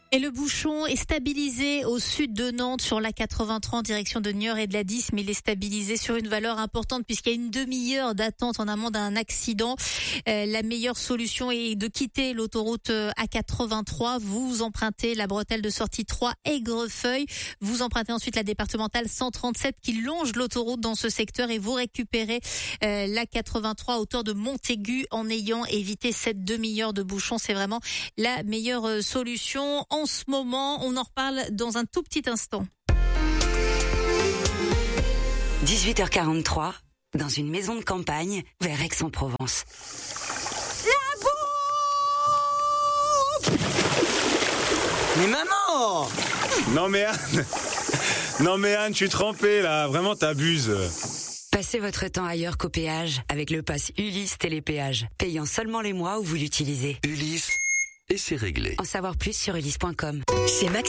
Et le bouchon est stabilisé au sud de Nantes sur la 83 en direction de Niort et de la 10, mais il est stabilisé sur une valeur importante puisqu'il y a une demi-heure d'attente en amont d'un accident. La meilleure solution est de quitter l'autoroute A83. Vous empruntez la bretelle de sortie 3 Aigrefeuille. Vous empruntez ensuite la départementale 137 qui longe l'autoroute dans ce secteur et vous récupérez la 83 à hauteur de Montaigu en ayant évité cette demi-heure de bouchon. C'est vraiment la meilleure solution. En ce moment, on en reparle dans un tout petit instant. 18h43, dans une maison de campagne, vers Aix-en-Provence. La bouffe! Mais maman! Non mais Anne, je suis trempé là, vraiment t'abuses. Passez votre temps ailleurs qu'au péage avec le pass Ulysse Télépéage, payant seulement les mois où vous l'utilisez. Ulysse, et c'est réglé. En savoir plus sur ulysse.com. Chez Max